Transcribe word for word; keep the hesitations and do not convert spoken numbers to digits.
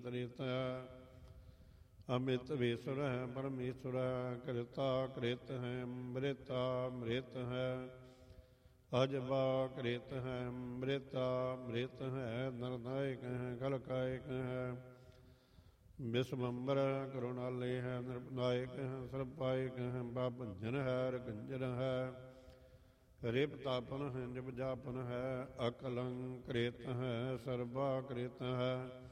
ਤ੍ਰੇਤ ਅਮਿਤ ਵੇਸੁਰ ਹੈ ਪਰਮੇਸ਼ੁਰ ਹੈ। ਕ੍ਰਿਤਾ ਕ੍ਰਿਤ ਹੈ ਮ੍ਰਿਤਾ ਮ੍ਰਿਤ ਹੈ। ਅਜਬਾ ਕ੍ਰਿਤ ਹੈ ਮ੍ਰਿਤਾ ਮ੍ਰਿਤ ਹੈ। ਨਰਨਾਇਕ ਹੈ ਕਲਕਾਇਕ ਹੈ। ਵਿਸਵੰਬਰ ਕਰੁਣਾਲੇ ਹੈ। ਨਿਰਪਨਾਇਕ ਹੈ ਸਰਪਾਇਕ ਹੈ। ਬਾਭੰਜਨ ਹੈ ਰਗੰਜਨ ਹੈ। ਰਿਪ ਤਾਪਨ ਹੈ ਜਪ ਜਾਪਨ ਹੈ। ਅਕਲੰ ਕ੍ਰਿਤ ਹੈ ਸਰਬਾ ਕ੍ਰਿਤ ਹੈ।